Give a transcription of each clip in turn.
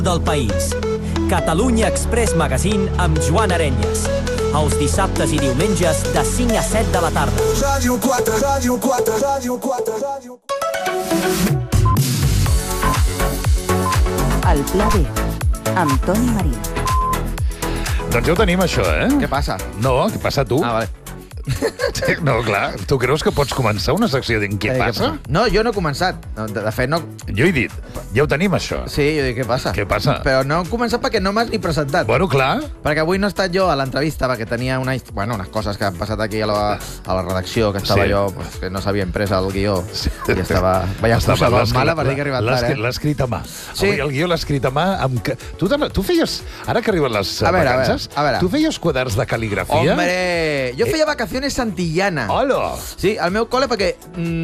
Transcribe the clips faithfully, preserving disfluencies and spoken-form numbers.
del país. Catalunya Express Magazine amb Joan Arenyes. Els dissabtes i diumenges de cinc a set de la tarda. Ràdio quatre, Ràdio quatre, Ràdio quatre, Ràdio quatre. El Pla B, amb Toni Marín. Doncs ja ho tenim, això, eh? Què passa? No, què passa tu? Ah, vale. No, clar, tu creus que pots començar una secció dient què Eh, passa? No, jo no he començat. No, de, de fet, no... Jo he dit, ja ho tenim, això. Sí, jo dic, què passa? Què passa? Però no he començat perquè no m'has ni presentat. Bueno, clar. Perquè avui no he estat jo a l'entrevista, perquè tenia una, hist- bueno, unes coses que han passat aquí a la, a la redacció, que estava Sí. jo, pues, que no s'havia imprès el guió, Sí. i estava... Vaja, Estava- posava l'has- mala per dir que he arribat l'has- tard, eh? L'has escrit a mà. Sí. Avui el guió l'has escrit a mà. Amb... ca- Tu, també- tu feies... Ara que arriben les eh, A veure, a vacances, veure, a veure. tu feies quaderns de cal·ligrafia? Hombre, jo Eh. feia vacaciones santillana. Hola! Sí, al meu col·le, perquè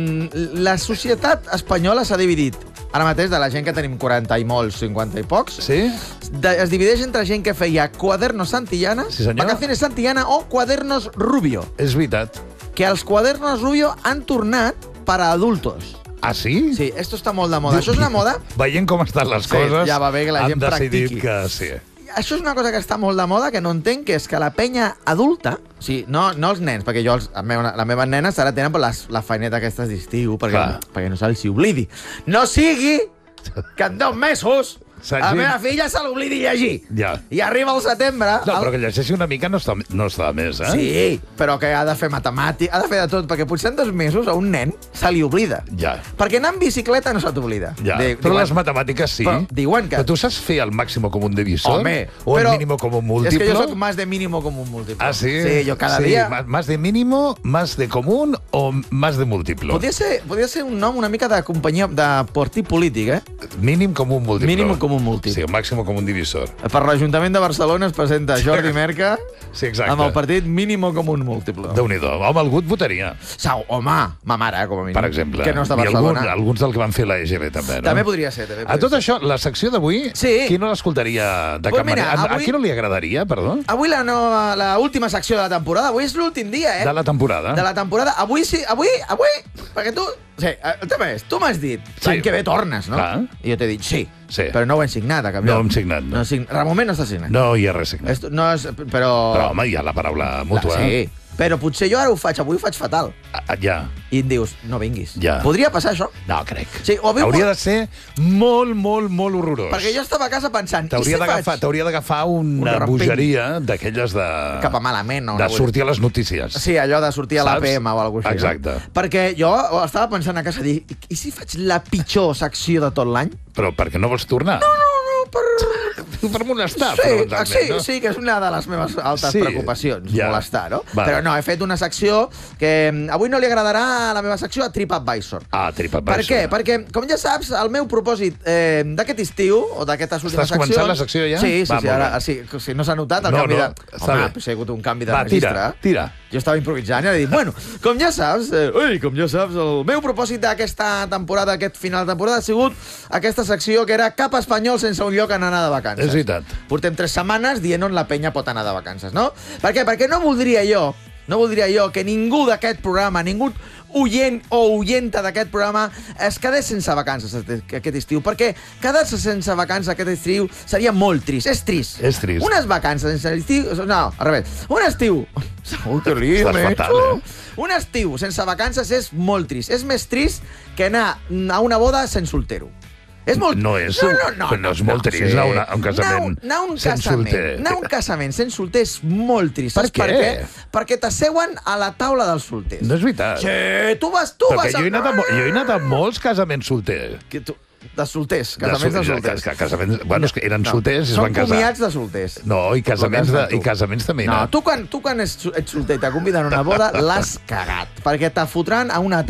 mm, la societat espanyola s'ha dividit. Ara mateix, de la gent que tenim quaranta i molts, cinquanta i pocs, Sí? de, es divideix entre gent que feia quadernos santillana, Sí, senyor. vacaciones santillana o quadernos rubio. És veritat. Que els quadernos rubio han tornat per a adultos. Ah, sí? Sí, esto està molt de moda. Això és una moda... Veient com estan les Sí, coses, ja va bé que la han gent decidit practiqui. que sí. Això és una cosa que està molt de moda, que no entenc, que és que la penya adulta, o sigui, no, no els nens, perquè jo, els, la meva, la meva nenes ara tenen les, la feineta aquesta d'estiu, perquè, Clar. perquè no se'ls oblidi. No sigui que en dos mesos S'hagi- la meva filla se l'oblidi llegir. Ja. I arriba el setembre... No, el... però que llegeixi una mica no està, no està de més, eh? Sí, però que ha de fer matemàtic, ha de fer de tot, perquè potser en dos mesos a un nen se li oblida. Ja. Perquè anar en bicicleta no se t'oblida. Ja, Di- però diuen- les matemàtiques sí. Però diuen que- Però tu saps fer el màximo com un divisor? Home, o però... el mínimo com un múltiplo? És que jo soc más de mínimo com un múltiplo. Ah, sí? Sí, jo cada sí. dia... ma- Más de mínimo, más de común o más de múltiplo? Podria ser, podria ser un nom una mica de companyia de partit polític, eh? Mínim com un múltiplo. Mínim com un múltiplo. Sí, màximo com un divisor. Per l'Ajuntament de Barcelona es presenta Jordi Merca Sí, exacte. amb el partit mínimo com un múltiplo. Déu-n'hi-do. Home, algú et votaria, Sau, home, ma mare, com a mínim. per exemple. Que no és de I Barcelona. algun, alguns del que van fer la E G B, també, no? També podria ser. També A podria tot ser. això, la secció d'avui, Sí. qui no l'escoltaria de Pues cap mira, manera? A, avui- a qui no li agradaria, perdó? Avui la, nova, la última secció de la temporada. Avui és l'últim dia, eh? De la temporada. De la temporada. Avui sí, avui, avui, perquè tu... Sí, el tema és, tu m'has dit, Sí. l'any que ve tornes, no? Clar. I jo t'he dit, sí, Sí. però no ho hem signat, a canvi. No ho hem signat, no. no sign... De moment no està signat. No hi ha res signat. Esto no és, però... Però, home, hi ha la paraula mútua. La, sí, però potser jo ara ho faig, avui ho faig fatal. Ah, ja. I em dius, no vinguis. Ja. Podria passar això? No, crec. Sí, o viu- Hauria de ser molt, molt, molt horrorós. Perquè jo estava a casa pensant, i si T'hauria faig d'agafar t'hauria d'agafar una Un rampell. bogeria d'aquelles de... cap a malament? O de una cosa- sortir a les notícies. Sí, allò de sortir a l'A P M o alguna cosa així. Exacte. No? Perquè jo estava pensant a casa, dir, i si faig la pitjor secció de tot l'any? Però perquè no vols tornar? No, no, per... Per molestar, Sí, fonamentalment, sí, no? sí, que és una de les meves altes Sí, preocupacions, ja. molestar, no? Va. Però no, he fet una secció que mm, avui no li agradarà a la meva secció a TripAdvisor. Ah, TripAdvisor. Per què? Perquè, com ja saps, el meu propòsit eh, d'aquest estiu, o d'aquestes últimes Estàs seccions... començant la secció ja? Sí, sí, Va, sí, molt ara, bé. sí, sí, no s'ha notat el No, canvi no, de... està Home, bé. però si hi ha hagut un canvi de Va, tira, registre. tira. Jo estava improvisant i he dit, bueno, com ja saps, eh, ui, com ja saps, el meu propòsit d'aquesta temporada, aquest final de temporada, ha sigut aquesta secció que era cap espanyol sense un lloc on anar de vacances. És veritat. Portem tres setmanes dient on la penya pot anar de vacances, no? Per què? Perquè no voldria jo, no voldria jo que ningú d'aquest programa, ningú oient o oienta d'aquest programa es quedés sense vacances aquest estiu, perquè quedar-se sense vacances aquest estiu seria molt trist, és trist. És trist. Unes vacances sense estiu... No, al revés. Un estiu... Segur que li Estàs fatal, eh? Un estiu sense vacances és molt trist. És més trist que anar a una boda sense soltero. És molt... No és- no, no, no, no és molt trist anar a una- a un casament anar, anar a un sense casament, solter. Anar a un casament sense solter és molt trist. Per Saps què? Per què? Perquè t'asseuen a la taula dels solters. No és veritat. Sí, tu vas... Tu Perquè vas jo he, anat a, mo- jo he anat a molts casaments solters. Que tu... De solters, casaments de, sol- solters. ca- Casaments, bueno, és que eren solters i es Són van casar. comiats de solters. No, i casaments, de, Tu. i casaments també he No, anat. tu quan, tu quan ets, ets solter i t'acomviden a una boda, l'has cagat. Perquè te fotran a una